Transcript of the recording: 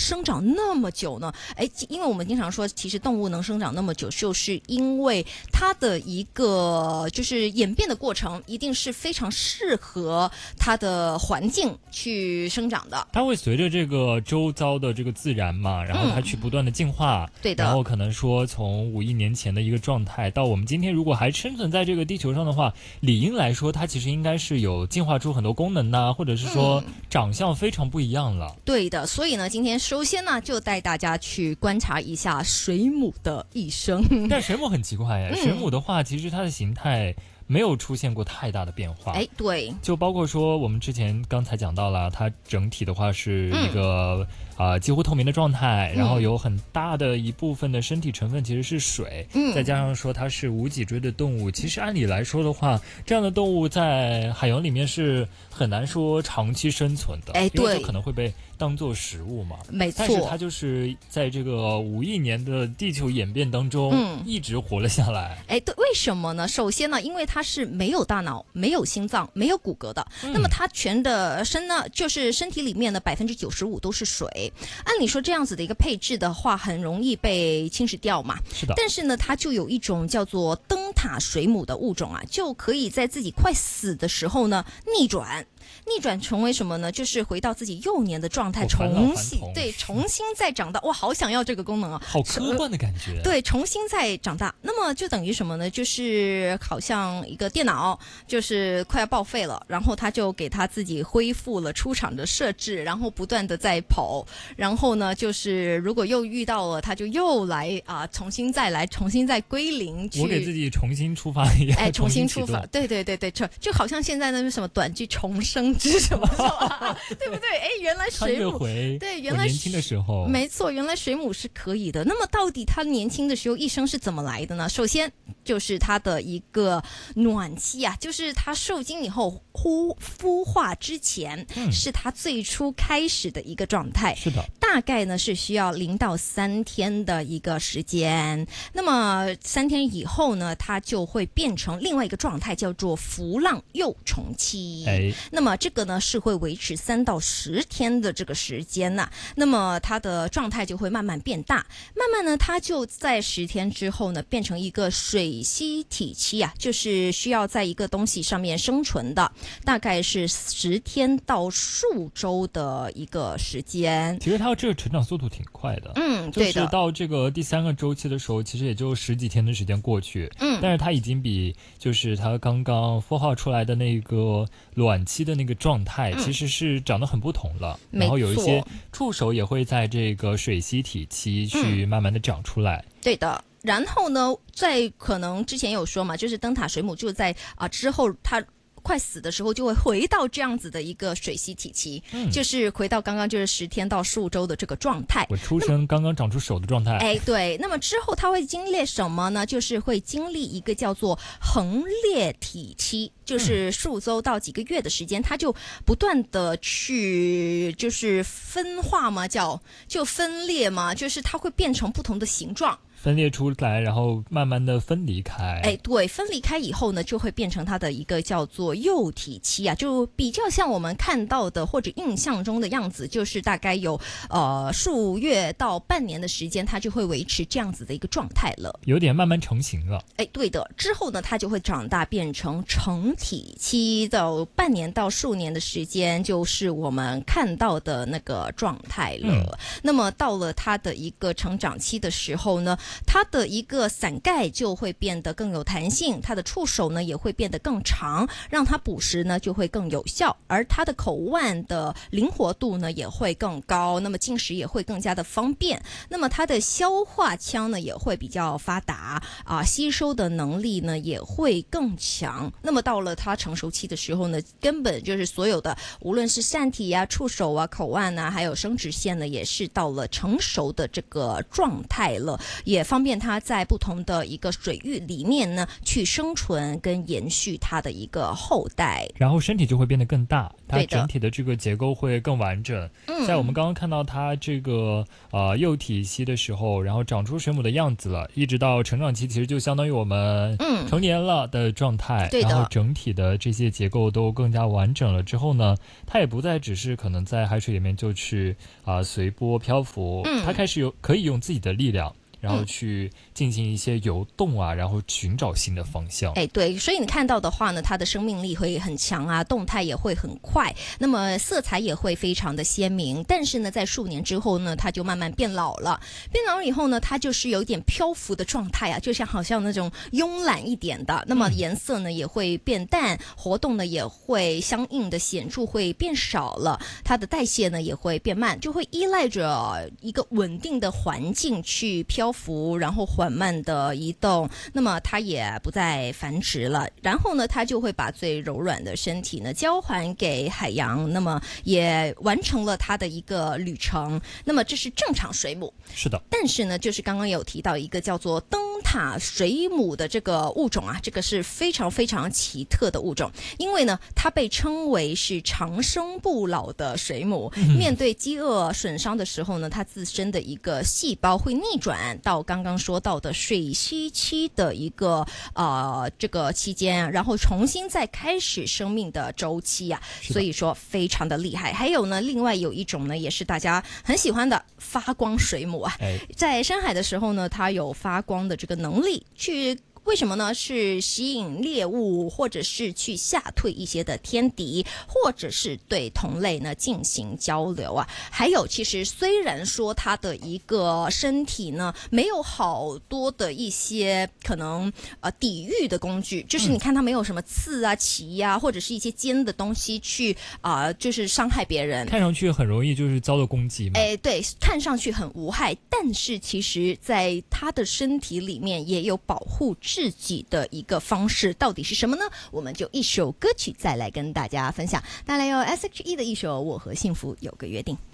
生长那么久呢？因为我们经常说，其实动物能生长那么久，就是因为它的一个就是演变的过程，一定是非常适合它的环境去生长的。 它会随着这个周遭的这个自然嘛，然后它去不断的进化， 对的。 然后可能说从5亿年前的一个状态到我们今天，如果还生存在这个地球上的话，理应来说它其实应该是有进化出很多功能呐，或者是说长相非常不一样了。 对的，所以呢，今天首先呢，就带大家去观察一下水母的一生。 但水母很奇怪呀，水母的话，其实它的形态没有出现过太大的变化。 对， 就包括说我们之前刚才讲到了，它整体的话是一个几乎透明的状态，然后有很大的一部分的身体成分其实是水，再加上说它是无脊椎的动物，其实按理来说的话，这样的动物在海洋里面是很难说长期生存的，因为它可能会被当做食物嘛。 没错， 但是它就是在这个5亿年的地球演变当中，一直活了下来。 对，为什么呢？首先呢，因为它是没有大脑、没有心脏、没有骨骼的，那么它全的身呢，就是身体里面的95%都是水。按理说这样子的一个配置的话，很容易被侵蚀掉嘛。 是的。 但是呢，它就有一种叫做灯塔水母的物种啊，就可以在自己快死的时候呢逆转成为什么呢？就是回到自己幼年的状态，重新再长大。哇，好想要这个功能啊！ 好科幻的感觉。 对，重新再长大，那么就等于什么呢？就是好像一个电脑，就是快要报废了，然后他就给他自己恢复了出厂的设置，然后不断的在跑，然后呢，就是如果又遇到了，他就又来重新再归零去。 我给自己重新出发一样。 重新出发。对，就好像现在那什么短剧重生之什么对不对？原来水母对，原来年轻的时候， 没错，原来水母是可以的。那么到底它年轻的时候一生是怎么来的呢？首先就是它的一个卵期啊，就是它受精以后孵化之前，是它最初开始的一个状态。 是的， 大概呢是需要0到3天的一个时间。那么3天以后呢，它就会变成另外一个状态，叫做浮浪幼虫期。那么这个呢是会维持3到10天的这个时间呐。那么它的状态就会慢慢变大，慢慢呢它就在10天之后呢变成一个水螅体期啊，就是需要在一个东西上面生存的，大概是10天到数周的一个时间。 其实它这个成长速度挺快的， 对的， 就是到这个第3个周期的时候，其实也就10几天的时间过去，但是它已经比就是它刚刚孵化出来的那个卵期的那个状态，其实是长得很不同了。然后有一些触手也会在这个水螅体期去慢慢的长出来。 对的。然后呢，在可能之前有说嘛，就是灯塔水母就在之后它快死的时候就会回到这样子的一个水螅体期，就是回到刚刚就是10天到15周的这个状态。 我出生刚刚长出手的状态。 对。那么之后它会经历什么呢？就是会经历一个叫做横裂体期，就是数周到几个月的时间，它就不断的去就是分化嘛，就分裂嘛，就是它会变成不同的形状。 分裂出来，然后慢慢的分离开。 对，分离开以后呢，就会变成它的一个叫做幼体期啊，就比较像我们看到的或者印象中的样子，就是大概有数月到半年的时间，它就会维持这样子的一个状态了， 有点慢慢成型了。 对的。之后呢，它就会长大变成成体期，到半年到数年的时间，就是我们看到的那个状态了。那么到了它的一个成长期的时候呢，它的一个伞盖就会变得更有弹性，它的触手呢也会变得更长，让它捕食呢就会更有效，而它的口腕的灵活度呢也会更高，那么进食也会更加的方便，那么它的消化腔呢也会比较发达吸收的能力呢也会更强。那么到了它成熟期的时候呢，根本就是所有的无论是扇体啊、触手啊、口腕啊，还有生殖腺呢，也是到了成熟的这个状态了，也也方便它在不同的一个水域里面呢去生存跟延续它的一个后代， 然后身体就会变得更大，它整体的这个结构会更完整。在我们刚刚看到它这个幼体期的时候，然后长出水母的样子了，一直到成长期，其实就相当于我们成年了的状态，然后整体的这些结构都更加完整了之后呢，它也不再只是可能在海水里面就去随波漂浮，它开始可以用自己的力量，然后去进行一些游动啊，然后寻找新的方向。 对，所以你看到的话呢，它的生命力会很强啊，动态也会很快，那么色彩也会非常的鲜明。但是呢，在数年之后呢，它就慢慢变老了。变老了以后呢，它就是有点漂浮的状态啊，就像好像那种慵懒一点的。那么颜色呢也会变淡，活动呢也会相应的显著会变少了，它的代谢呢也会变慢，就会依赖着一个稳定的环境去漂浮，然后缓慢的移动，那么它也不再繁殖了，然后呢它就会把最柔软的身体呢交还给海洋，那么也完成了它的一个旅程。那么这是正常水母， 是的。 但是呢就是刚刚有提到一个叫做灯塔水母的这个物种啊，这个是非常非常奇特的物种，因为呢它被称为是长生不老的水母，面对饥饿损伤的时候呢，它自身的一个细胞会逆转到刚刚说到的水螅期的一个这个期间，然后重新再开始生命的周期啊，所以说非常的厉害。还有呢，另外有一种呢，也是大家很喜欢的发光水母啊，在深海的时候呢，它有发光的这个能力去。为什么呢？是吸引猎物，或者是去吓退一些的天敌，或者是对同类呢进行交流啊。还有，其实虽然说它的一个身体呢没有好多的一些可能抵御的工具，就是你看它没有什么刺啊、鳍啊，或者是一些尖的东西去就是伤害别人， 看上去很容易就是遭到攻击嘛。 对，看上去很无害，但是其实在它的身体里面也有保护自己的一个方式，到底是什么呢？我们就一首歌曲再来跟大家分享，带来由 S.H.E 的一首《我和幸福有个约定》。